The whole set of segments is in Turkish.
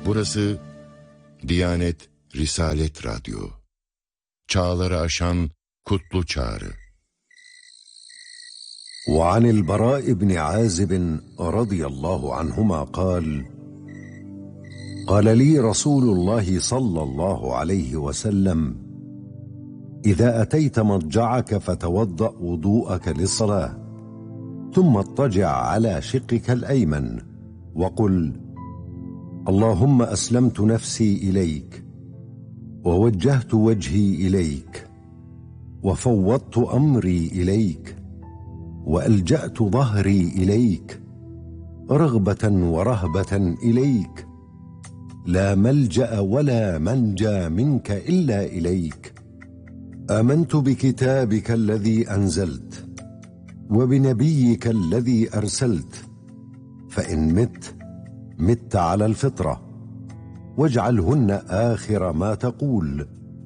Burası Diyanet Risalet Radyo. Çağları aşan kutlu çağrı. وعن البراء بن عازب رضي الله عنهما قال: قال لي رسول الله صلى الله عليه وسلم: إذا أتيت مضجعك فتوضأ وضوءك للصلاة، ثم اضطجع على شقك الأيمن وقل: اللهم أسلمت نفسي إليك، ووجهت وجهي إليك، وفوضت أمري إليك، وألجأت ظهري إليك، رغبة ورهبة إليك، لا ملجأ ولا منجى منك إلا إليك. آمنت بكتابك الذي أنزلت وبنبيك الذي أرسلت، فإن مت على الفطرة، واجعلهن آخر ما تقول.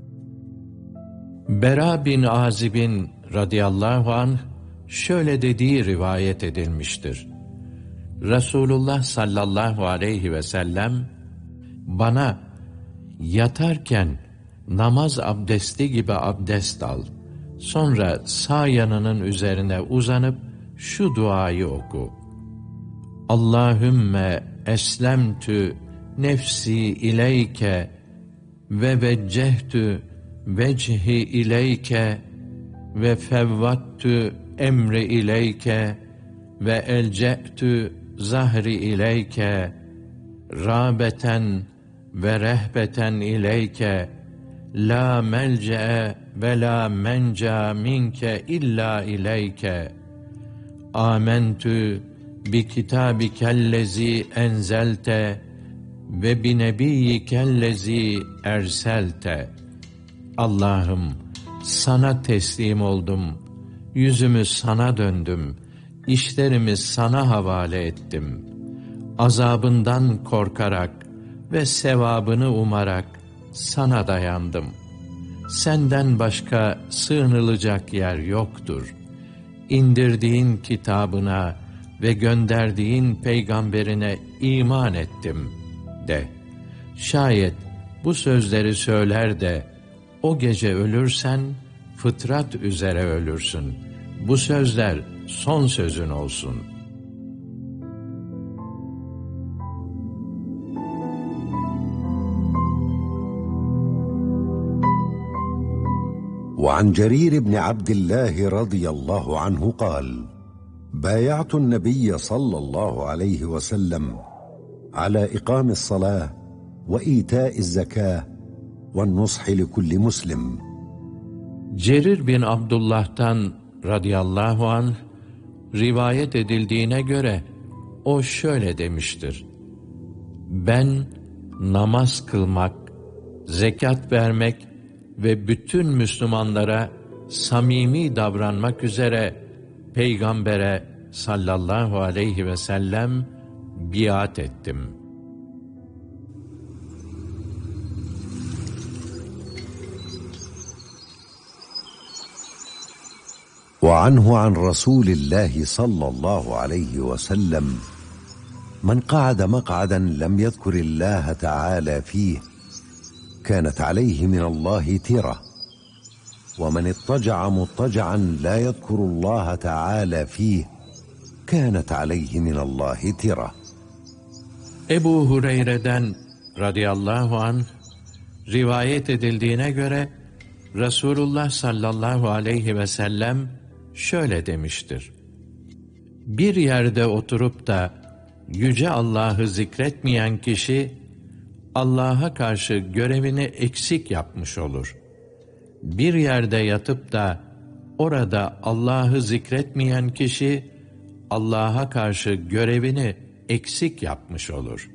Bera bin Azib'in radıyallahu anh şöyle dediği rivayet edilmiştir. Resulullah sallallahu aleyhi ve sellem bana yatarken namaz abdesti gibi abdest al. Sonra sağ yanının üzerine uzanıp şu duayı oku. Allahümme eslemtü nefsi ileyke ve veccehtü vecihi ileyke ve fevvattü emri ileyke ve elce'tü zahri ileyke râbeten ve rehbeten ileyke la melce'e ve la menca minke illa ileyke. Âmentü bi kitabikellezi enzelte ve bi nebiyyikellezi erselte. Allah'ım, sana teslim oldum, yüzümü sana döndüm, işlerimi sana havale ettim. Azabından korkarak ve sevabını umarak sana dayandım. Senden başka sığınılacak yer yoktur. İndirdiğin kitabına ve gönderdiğin peygamberine iman ettim de. Şayet bu sözleri söyler de o gece ölürsen fıtrat üzere ölürsün. Bu sözler son sözün olsun. وعن جرير بن عبد الله رضي الله عنه قال: بايعت النبي صلى الله عليه وسلم على إقام الصلاة وإيتاء الزكاة والنصح لكل مسلم. Cerir bin Abdullah'tan radıyallahu anh rivayet edildiğine göre o şöyle demiştir. Ben namaz kılmak, zekat vermek ve bütün Müslümanlara samimi davranmak üzere Peygamber'e sallallahu aleyhi ve sellem biat ettim. وعنه عن رسول الله صلى الله عليه وسلم: من قعد مقعدا لم يذكر الله تعالى فيه كانت عليه من الله ترة، ومن اضطجع مضطجعا لا يذكر الله تعالى فيه كانت عليه من الله ترة. Ebu Hureyre'den radıyallahu anh rivayet edildiğine göre Resulullah sallallahu aleyhi ve sellem şöyle demiştir. Bir yerde oturup da Yüce Allah'ı zikretmeyen kişi Allah'a karşı görevini eksik yapmış olur. Bir yerde yatıp da orada Allah'ı zikretmeyen kişi Allah'a karşı görevini eksik yapmış olur.